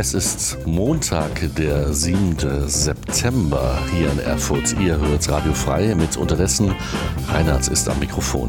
Es ist Montag, der 7. September hier in Erfurt. Ihr hört Radio Frei mit unterdessen Reinhardt ist am Mikrofon.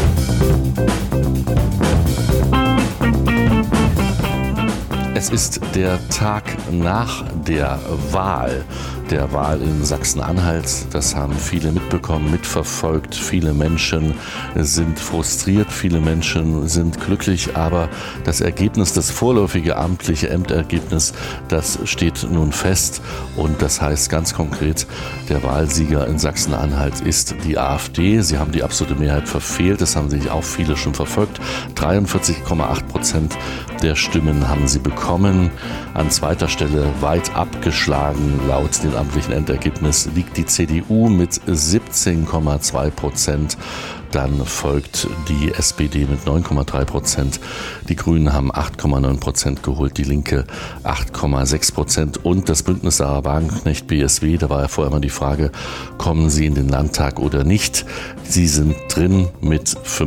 Es ist der Tag nach der Wahl in Sachsen-Anhalt. Das haben viele mitbekommen, mitverfolgt. Viele Menschen sind frustriert, viele Menschen sind glücklich, aber das Ergebnis, das vorläufige amtliche Ämtergebnis, das steht nun fest und das heißt ganz konkret, der Wahlsieger in Sachsen-Anhalt ist die AfD. Sie haben die absolute Mehrheit verfehlt, das haben sich auch viele schon verfolgt. 43,8% der Stimmen haben sie bekommen. An zweiter Stelle weit abgeschlagen laut dem amtlichen Endergebnis liegt die CDU mit 17,2%. Dann folgt die SPD mit 9,3%. Die Grünen haben 8,9% geholt, die Linke 8,6% und das Bündnis Sarah Wagenknecht BSW, da war ja vorher immer die Frage, kommen sie in den Landtag oder nicht? Sie sind drin mit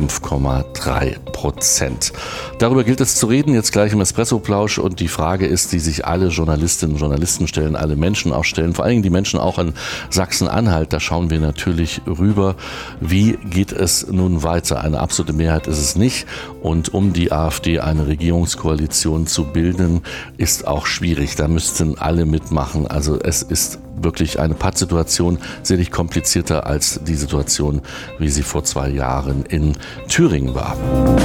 5,3%. Darüber gilt es zu reden, jetzt gleich im Espresso-Plausch und die Frage ist, die sich alle Journalistinnen und Journalisten stellen, alle Menschen auch stellen, vor allen Dingen die Menschen auch in Sachsen-Anhalt, da schauen wir natürlich rüber, wie geht es nun weiter? Eine absolute Mehrheit ist es nicht und um die AfD eine Regierungskoalition zu bilden, ist auch schwierig. Da müssten alle mitmachen. Also es ist wirklich eine Pattsituation, sicherlich komplizierter als die Situation, wie sie vor 2 Jahren in Thüringen war.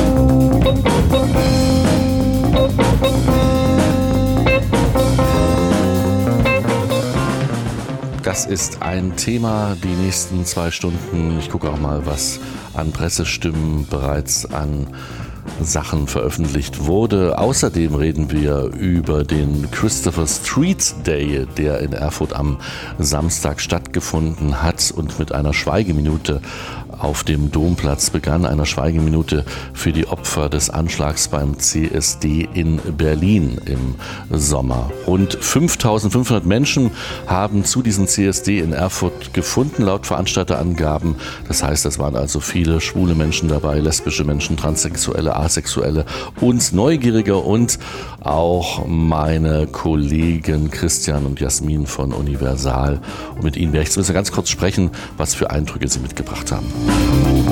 Das ist ein Thema, die nächsten 2 Stunden. Ich gucke auch mal, was an Pressestimmen bereits an Sachen veröffentlicht wurde. Außerdem reden wir über den Christopher Street Day, der in Erfurt am Samstag stattgefunden hat und mit einer Schweigeminute auf dem Domplatz begann, einer Schweigeminute für die Opfer des Anschlags beim CSD in Berlin im Sommer. Rund 5.500 Menschen haben zu diesem CSD in Erfurt gefunden, laut Veranstalterangaben. Das heißt, es waren also viele schwule Menschen dabei, lesbische Menschen, Transsexuelle, Asexuelle und Neugierige und auch meine Kollegen Christian und Jasmin von Universal. Und mit ihnen werde ich zumindest ganz kurz sprechen, was für Eindrücke sie mitgebracht haben.